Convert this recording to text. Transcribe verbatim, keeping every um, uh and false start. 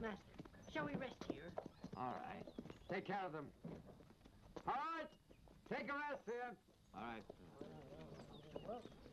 Master, shall we rest here? All right. Take care of them. All right. Take a rest here. All right.